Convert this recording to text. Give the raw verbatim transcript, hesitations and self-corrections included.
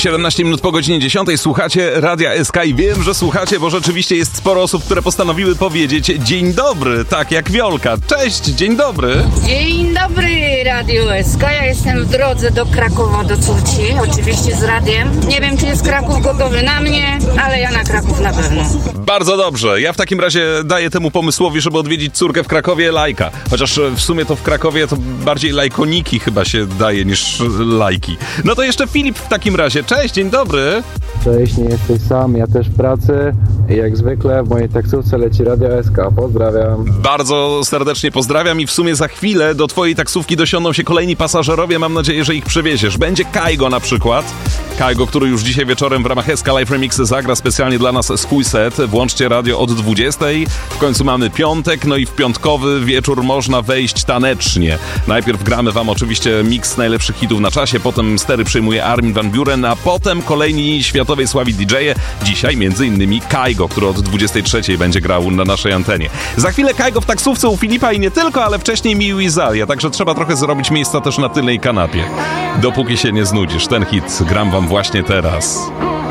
siedemnaście minut po godzinie dziesiątej słuchacie Radia S K i wiem, że słuchacie, bo rzeczywiście jest sporo osób, które postanowiły powiedzieć dzień dobry, tak jak Wiolka. Cześć, dzień dobry. Dzień dobry, Radio S K. Ja jestem w drodze do Krakowa, do córci, oczywiście z radiem. Nie wiem, czy jest Kraków gotowy na mnie, ale ja na Kraków na pewno. Bardzo dobrze. Ja w takim razie daję temu pomysłowi, żeby odwiedzić córkę w Krakowie, lajka. Chociaż w sumie to w Krakowie to bardziej lajkoniki chyba się daje niż lajki. No to jeszcze Filip w takim razie. Cześć, dzień dobry. Cześć, nie jesteś sam, ja też w pracy i jak zwykle w mojej taksówce leci Radio S K. Pozdrawiam. Bardzo serdecznie pozdrawiam i w sumie za chwilę do twojej taksówki dosiądą się kolejni pasażerowie. Mam nadzieję, że ich przewieziesz. Będzie Kaigo na przykład. Kaigo, który już dzisiaj wieczorem w ramach S K Live Remixy zagra specjalnie dla nas swój set. Włączcie radio od dwudziestej. W końcu mamy piątek, no i w piątkowy wieczór można wejść tanecznie. Najpierw gramy wam oczywiście miks najlepszych hitów na czasie, potem stery przyjmuje Armin van Buuren, a potem kolejni światowej sławi D J-e. Dzisiaj między innymi Kaigo, który od dwudziestej trzeciej będzie grał na naszej antenie. Za chwilę Kaigo w taksówce u Filipa i nie tylko, ale wcześniej Miu i Zalia, także trzeba trochę zrobić miejsca też na tylnej kanapie. Dopóki się nie znudzisz, ten hit gram wam właśnie teraz.